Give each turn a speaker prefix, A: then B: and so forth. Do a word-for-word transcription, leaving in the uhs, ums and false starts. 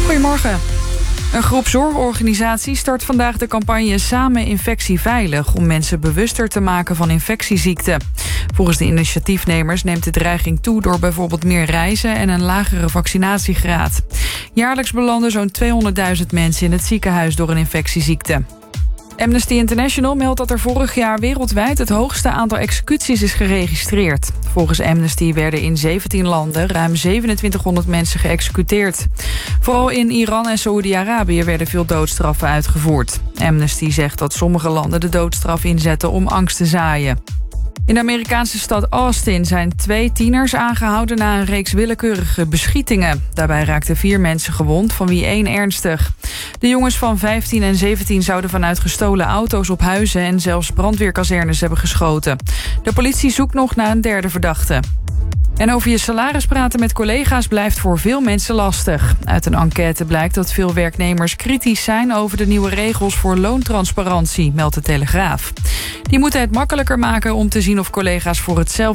A: Goedemorgen. Een groep zorgorganisaties start vandaag de campagne Samen Infectie Veilig... om mensen bewuster te maken van infectieziekten. Volgens de initiatiefnemers neemt de dreiging toe... door bijvoorbeeld meer reizen en een lagere vaccinatiegraad. Jaarlijks belanden zo'n tweehonderdduizend mensen in het ziekenhuis door een infectieziekte. Amnesty International meldt dat er vorig jaar wereldwijd het hoogste aantal executies is geregistreerd. Volgens Amnesty werden in zeventien landen ruim zevenentwintighonderd mensen geëxecuteerd. Vooral in Iran en Saoedi-Arabië werden veel doodstraffen uitgevoerd. Amnesty zegt dat sommige landen de doodstraf inzetten om angst te zaaien. In de Amerikaanse stad Austin zijn twee tieners aangehouden na een reeks willekeurige beschietingen. Daarbij raakten vier mensen gewond, van wie één ernstig. De jongens van vijftien en zeventien zouden vanuit gestolen auto's op huizen en zelfs brandweerkazernes hebben geschoten. De politie zoekt nog naar een derde verdachte. En over je salaris praten met collega's blijft voor veel mensen lastig. Uit een enquête blijkt dat veel werknemers kritisch zijn over de nieuwe regels voor loontransparantie, meldt de Telegraaf. Die moeten het makkelijker maken om te zien of collega's voor hetzelfde